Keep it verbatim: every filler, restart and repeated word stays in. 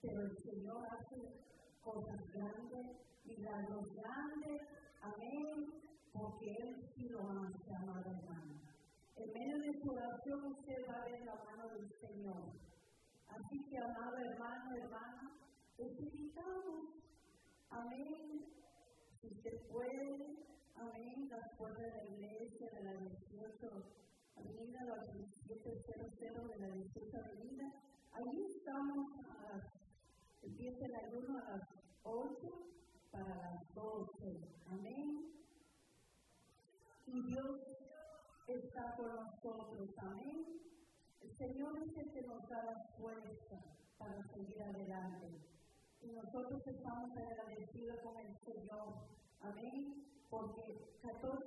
pero el Señor hace cosas grandes, milagros grandes, amén, porque Él sí lo hace, amada hermana. En medio de su oración usted va a ver la mano del Señor. Así que, amado hermano, hermana, les invitamos, amén, si usted puede, amén, las puertas de la iglesia de la dieciocho Avenida, la diecisiete cero cero de la dieciocho Avenida. Allí estamos, a las, empieza el ayuno a las ocho para las doce, amén. Y Dios está con nosotros, amén. El Señor es el que nos da la fuerza para seguir adelante. Y nosotros estamos agradecidos con el Señor, amén, porque catorce